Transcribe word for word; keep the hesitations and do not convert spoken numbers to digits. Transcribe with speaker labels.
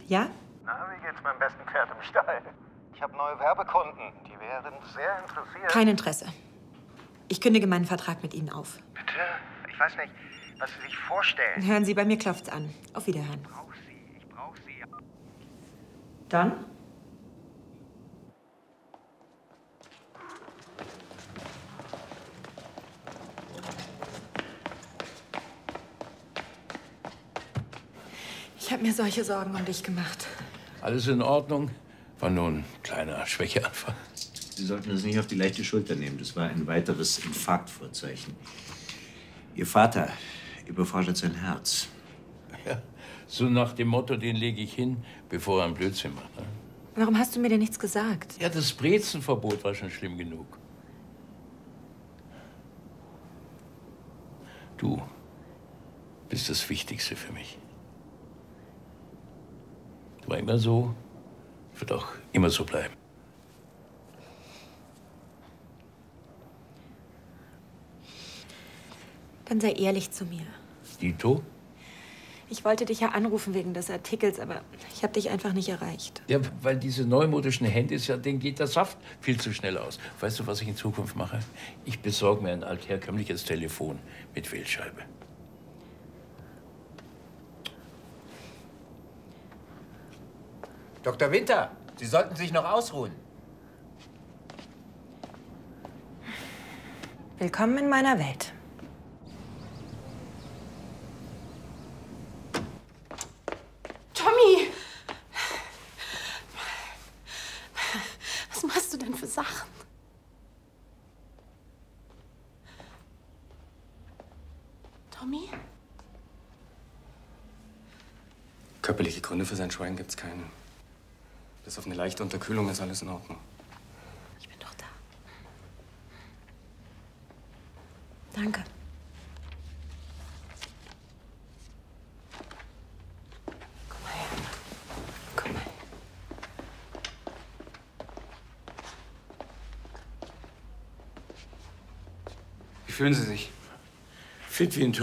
Speaker 1: Ja?
Speaker 2: Na, wie geht's meinem besten Pferd im Stall? Ich habe neue Werbekunden. Die wären sehr interessiert.
Speaker 1: Kein Interesse. Ich kündige meinen Vertrag mit Ihnen auf.
Speaker 2: Bitte? Ich weiß nicht, was Sie sich vorstellen.
Speaker 1: Hören Sie, bei mir klopft's an. Auf Wiederhören.
Speaker 2: Ich brauche Sie. Ich brauche Sie.
Speaker 1: Dann? Ich habe mir solche Sorgen um dich gemacht.
Speaker 3: Alles in Ordnung. War nur ein kleiner Schwächeanfall.
Speaker 4: Sie sollten das nicht auf die leichte Schulter nehmen. Das war ein weiteres Infarktvorzeichen. Ihr Vater überfordert sein Herz.
Speaker 3: Ja, so nach dem Motto, den lege ich hin, bevor er einen Blödsinn macht. Ne?
Speaker 1: Warum hast du mir denn nichts gesagt?
Speaker 3: Ja, das Brezenverbot war schon schlimm genug. Du bist das Wichtigste für mich. Du war immer so, wird auch immer so bleiben.
Speaker 1: Dann sei ehrlich zu mir.
Speaker 3: Dito?
Speaker 1: Ich wollte dich ja anrufen wegen des Artikels, aber ich habe dich einfach nicht erreicht.
Speaker 3: Ja, weil diese neumodischen Handys, ja, denen geht der Saft viel zu schnell aus. Weißt du, was ich in Zukunft mache? Ich besorge mir ein altherkömmliches Telefon mit Wählscheibe.
Speaker 5: Doktor Winter, Sie sollten sich noch ausruhen.
Speaker 1: Willkommen in meiner Welt.
Speaker 6: Tommy! Was machst du denn für Sachen? Tommy?
Speaker 7: Körperliche Gründe für sein Schweigen gibt's keinen. Bis auf eine leichte Unterkühlung ist alles in Ordnung.
Speaker 1: Ich bin doch da. Danke. Komm mal her. Komm mal.
Speaker 7: Wie fühlen Sie sich?
Speaker 3: Fit wie ein